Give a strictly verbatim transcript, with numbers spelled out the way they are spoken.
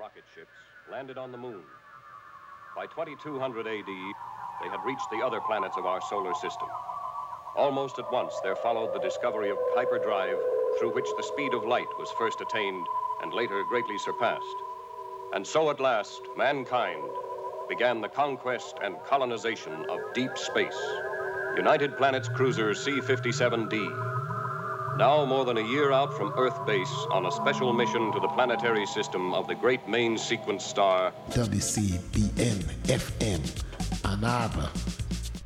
rocket ships landed on the moon. By twenty-two hundred A D, they had reached the other planets of our solar system. Almost at once, there followed the discovery of hyperdrive, through which the speed of light was first attained and later greatly surpassed. And so at last, mankind began the conquest and colonization of deep space. United Planets cruiser C fifty-seven D. Now more than a year out from Earth base on a special mission to the planetary system of the great main sequence star W C B N F M, Ann Arbor,